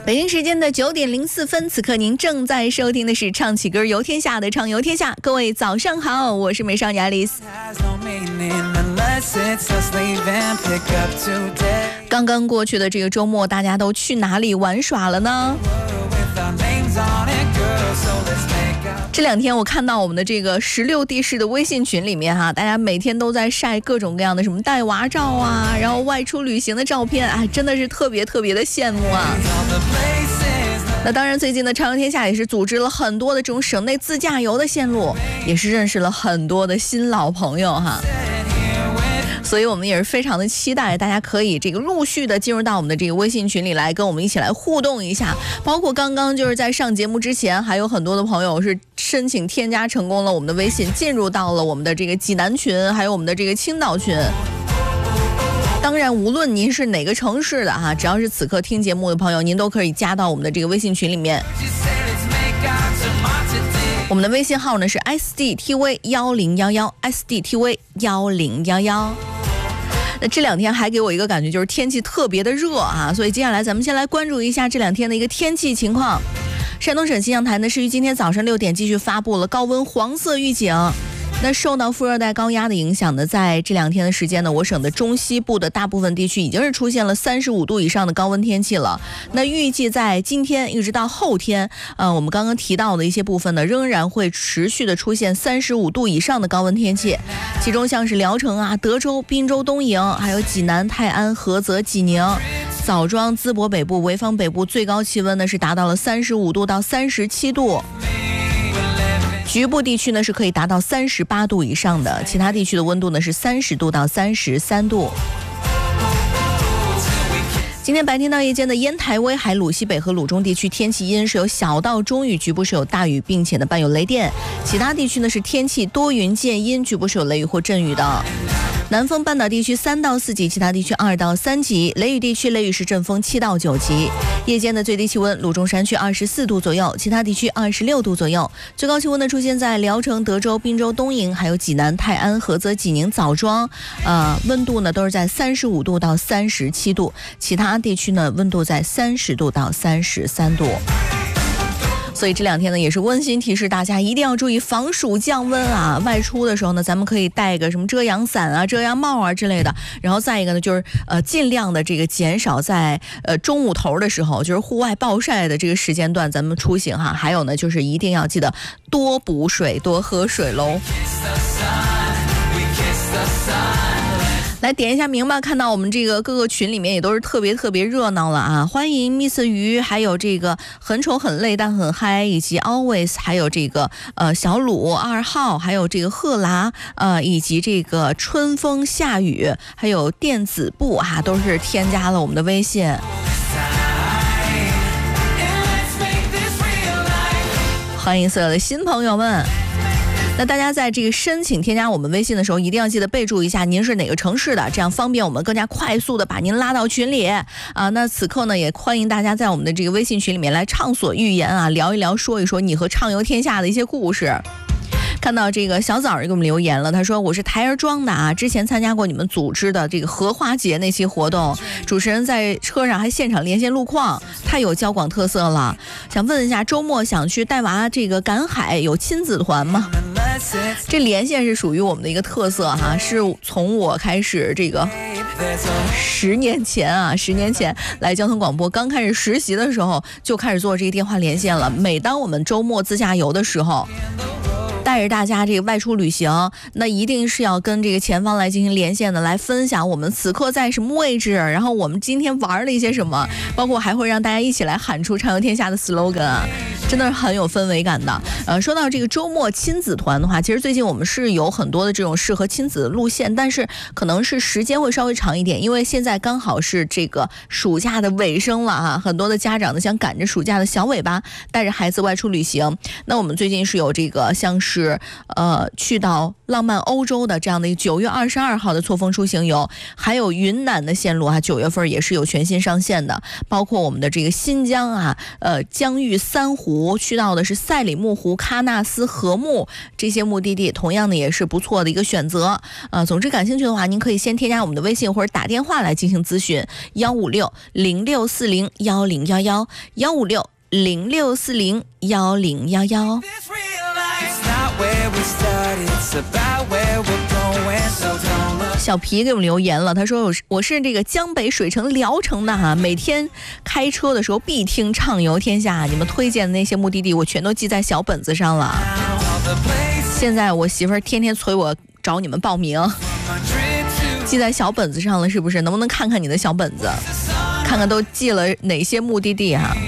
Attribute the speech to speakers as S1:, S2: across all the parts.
S1: 北京时间的9点04分，此刻您正在收听的是唱起歌游天下的唱游天下。各位早上好，我是美少女爱丽丝。刚刚过去的这个周末，大家都去哪里玩耍了呢？这两天我看到我们的这个16地市的微信群里面大家每天都在晒各种各样的什么带娃照啊，然后外出旅行的照片，真的是特别的羡慕啊。那当然最近的唱游天下也是组织了很多的这种省内自驾游的线路，也是认识了很多的新老朋友所以我们也是非常的期待大家可以这个陆续的进入到我们的这个微信群里来，跟我们一起来互动一下。包括刚刚就是在上节目之前，还有很多的朋友是申请添加成功了我们的微信，进入到了我们的这个济南群，还有我们的这个青岛群。当然无论您是哪个城市的只要是此刻听节目的朋友，您都可以加到我们的这个微信群里面。我们的微信号呢是 SDTV1011 SDTV1011。那这两天还给我一个感觉，就是天气特别的热所以接下来咱们先来关注一下这两天的一个天气情况。山东省气象台呢是于今天早上6点继续发布了高温黄色预警。那受到副热带高压的影响呢，在这两天的时间呢，我省的中西部的大部分地区已经是出现了35度以上的高温天气了。那预计在今天一直到后天，我们刚刚提到的一些部分呢，仍然会持续的出现35度以上的高温天气。其中像是聊城德州、滨州、东营，还有济南、泰安、菏泽、济宁、枣庄、淄博北部、潍坊北部，最高气温呢是达到了35度到37度。局部地区呢是可以达到38度以上的，其他地区的温度呢是30度到33度。今天白天到夜间的烟台、威海、鲁西北和鲁中地区天气阴，是有小到中雨，局部是有大雨，并且呢伴有雷电。其他地区呢是天气多云见阴，局部是有雷雨或阵雨的。南风半岛地区3到4级，其他地区2到3级。雷雨地区雷雨是阵风7到9级。夜间的最低气温，鲁中山区24度左右，其他地区26度左右。最高气温呢出现在聊城、德州、滨州、东营，还有济南、泰安、菏泽、济宁、枣庄，温度呢都是在35度到37度，其他地区呢温度在30度到33度。所以这两天呢也是温馨提示大家一定要注意防暑降温外出的时候呢，咱们可以带个什么遮阳伞遮阳帽之类的。然后再一个呢就是尽量的这个减少在中午头的时候，就是户外暴晒的这个时间段咱们出行还有呢就是一定要记得多补水，多喝水喽。来点一下名吧，看到我们这个各个群里面也都是特别热闹了欢迎 Miss 鱼，还有这个很丑很累但很嗨，以及 Always， 还有这个小鲁2号，还有这个赫拉以及这个春风下雨，还有电子布都是添加了我们的微信。欢迎所有的新朋友们。那大家在这个申请添加我们微信的时候，一定要记得备注一下您是哪个城市的，这样方便我们更加快速的把您拉到群里那此刻呢，也欢迎大家在我们的这个微信群里面来畅所欲言聊一聊，说一说你和畅游天下的一些故事。看到这个小枣给我们留言了，他说我是台儿庄的之前参加过你们组织的这个荷花节那期活动，主持人在车上还现场连线路况，太有交广特色了。想问一下，周末想去带娃这个赶海，有亲子团吗？这连线是属于我们的一个特色是从我开始这个10年前来交通广播刚开始实习的时候就开始做这个电话连线了。每当我们周末自驾游的时候，带着大家这个外出旅行，那一定是要跟这个前方来进行连线的，来分享我们此刻在什么位置，然后我们今天玩了一些什么，包括还会让大家一起来喊出畅游天下的 slogan 真的是很有氛围感的。说到这个周末亲子团的话，其实最近我们是有很多的这种适合亲子的路线，但是可能是时间会稍微长一点，因为现在刚好是这个暑假的尾声了很多的家长呢想赶着暑假的小尾巴带着孩子外出旅行。那我们最近是有这个像是去到浪漫欧洲的这样的一个9月22号的错峰出行游，还有云南的线路啊，9月份也是有全新上线的，包括我们的这个新疆啊，疆域3湖，去到的是赛里木湖、喀纳斯禾木这些目的地，同样的也是不错的一个选择。总之感兴趣的话，您可以先添加我们的微信或者打电话来进行咨询，156-0640-1011，156-0640-1011。小皮给我们留言了，他说我是这个江北水城聊城的哈，每天开车的时候必听畅游天下，你们推荐的那些目的地我全都记在小本子上了。现在我媳妇儿天天催我找你们报名，记在小本子上了是不是？能不能看看你的小本子，看看都记了哪些目的地哈？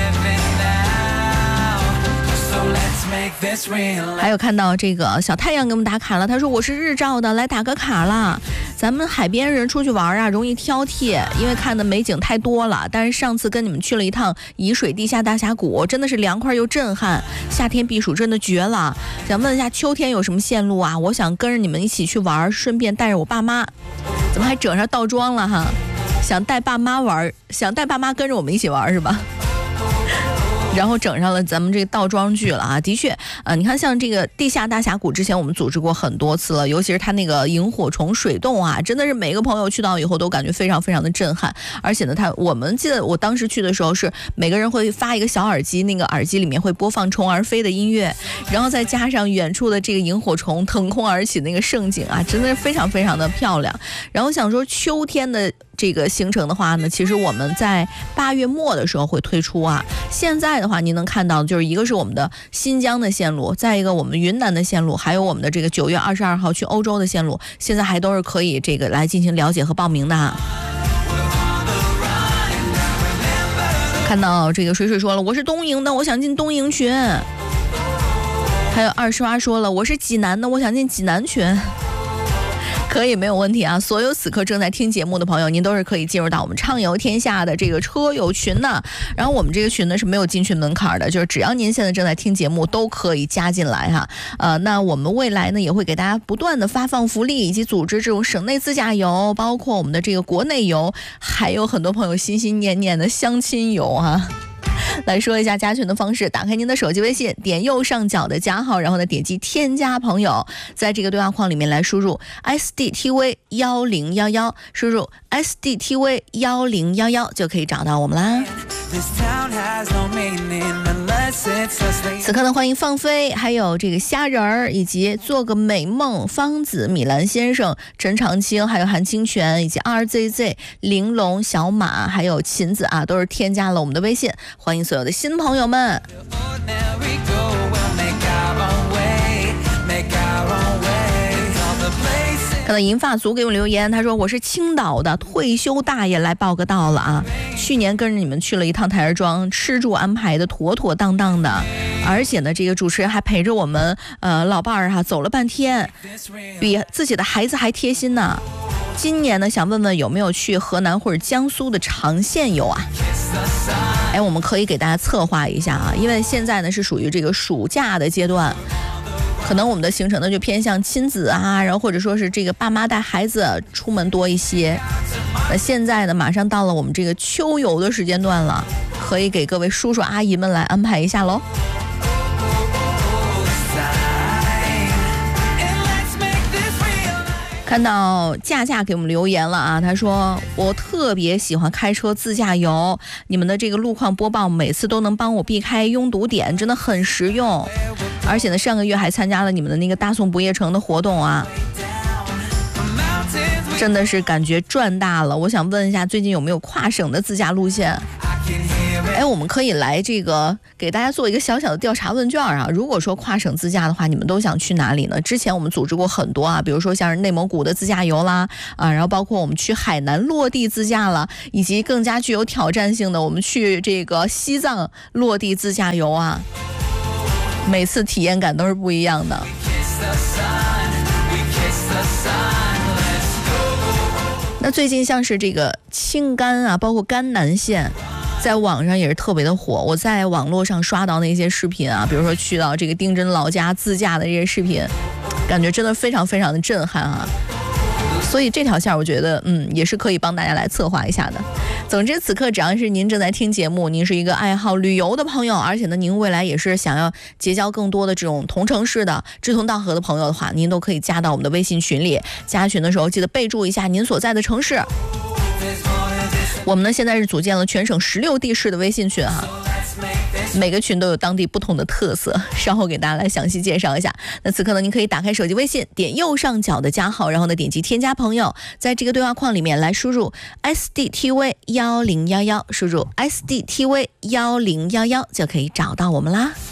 S1: 还有看到这个小太阳给我们打卡了，他说我是日照的，来打个卡了。咱们海边人出去玩啊，容易挑剔，因为看的美景太多了。但是上次跟你们去了一趟沂水地下大峡谷，真的是凉快又震撼，夏天避暑真的绝了。想问一下秋天有什么线路啊？我想跟着你们一起去玩，顺便带着我爸妈。怎么还整上倒装了哈？想带爸妈玩，想带爸妈跟着我们一起玩是吧？然后整上了咱们这个倒装句了啊！的确，你看像这个地下大峡谷，之前我们组织过很多次了，尤其是它那个萤火虫水洞啊，真的是每个朋友去到以后都感觉非常非常的震撼。而且呢，我们记得我当时去的时候是每个人会发一个小耳机，那个耳机里面会播放虫儿飞的音乐，然后再加上远处的这个萤火虫腾空而起那个盛景啊，真的是非常非常的漂亮。然后想说秋天的这个行程的话呢，其实我们在8月末的时候会推出啊。现在的话，您能看到就是一个是我们的新疆的线路，再一个我们云南的线路，还有我们的这个9月22号去欧洲的线路，现在还都是可以这个来进行了解和报名的哈。看到这个水水说了，我是东营的，我想进东营群。还有20娃说了，我是济南的，我想进济南群。可以，没有问题啊！所有此刻正在听节目的朋友，您都是可以进入到我们畅游天下的这个车友群的。然后我们这个群呢是没有进群门槛的，就是只要您现在正在听节目，都可以加进来哈。那我们未来呢也会给大家不断的发放福利，以及组织这种省内自驾游，包括我们的这个国内游，还有很多朋友心心念念的相亲游啊。来说一下加群的方式，打开您的手机微信，点右上角的加号，然后呢点击添加朋友，在这个对话框里面来输入 SDTV1011，输入 SDTV1011就可以找到我们啦。此刻呢，欢迎放飞，还有这个虾仁儿，以及做个美梦方子、米兰先生、陈长青，还有韩清泉，以及 RZZ、玲珑、小马，还有琴子啊，都是添加了我们的微信。欢迎所有的新朋友们。看到银发族给我留言，他说我是青岛的退休大爷，来报个到了啊！去年跟着你们去了一趟台儿庄，吃住安排的妥妥当当的，而且呢，这个主持人还陪着我们老伴儿哈走了半天，比自己的孩子还贴心呢。今年呢，想问问有没有去河南或者江苏的长线游啊？我们可以给大家策划一下啊，因为现在呢是属于这个暑假的阶段。可能我们的行程呢就偏向亲子啊，然后或者说是这个爸妈带孩子出门多一些。现在呢马上到了我们这个秋游的时间段了，可以给各位叔叔阿姨们来安排一下喽。看到佳佳给我们留言了啊，他说我特别喜欢开车自驾游，你们的这个路况播报每次都能帮我避开拥堵点，真的很实用。而且呢，上个月还参加了你们的那个大宋不夜城的活动啊，真的是感觉赚大了。我想问一下，最近有没有跨省的自驾路线？我们可以来这个给大家做一个小小的调查问卷啊。如果说跨省自驾的话，你们都想去哪里呢？之前我们组织过很多啊，比如说像是内蒙古的自驾游啦然后包括我们去海南落地自驾了，以及更加具有挑战性的，我们去这个西藏落地自驾游啊，每次体验感都是不一样的。那最近像是这个青甘啊，包括甘南线，在网上也是特别的火。我在网络上刷到那些视频啊，比如说去到这个丁真老家自驾的这些视频， 感觉真的非常非常的震撼啊。所以这条线我觉得也是可以帮大家来策划一下的。总之此刻只要是您正在听节目，您是一个爱好旅游的朋友，而且呢您未来也是想要结交更多的这种同城市的志同道合的朋友的话，您都可以加到我们的微信群里。加群的时候记得备注一下您所在的城市。我们呢现在是组建了全省16地市的微信群哈，每个群都有当地不同的特色，稍后给大家来详细介绍一下。那此刻呢，您可以打开手机微信，点右上角的加号，然后呢点击添加朋友，在这个对话框里面来输入 SDTV1011，输入 SDTV1011就可以找到我们啦。